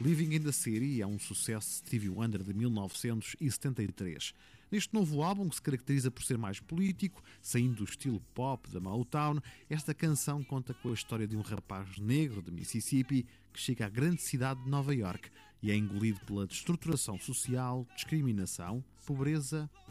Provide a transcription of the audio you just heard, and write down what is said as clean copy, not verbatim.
Living in the City é um sucesso de Stevie Wonder de 1973. Neste novo álbum, que se caracteriza por ser mais político, saindo do estilo pop da Motown, esta canção conta com a história de um rapaz negro de Mississippi que chega à grande cidade de Nova York e é engolido pela destruturação social, discriminação, pobreza